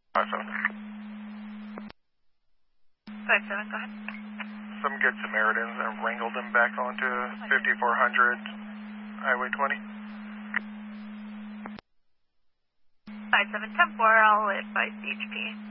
Awesome. 57, go ahead. Some good Samaritans have wrangled them back onto 5400 Highway 20. 57, 10-4, I'll advise CHP.